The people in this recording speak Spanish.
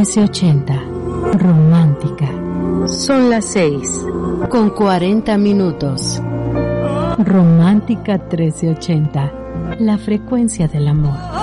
1380. Romántica. Son las 6:40. Romántica 1380. La frecuencia del amor.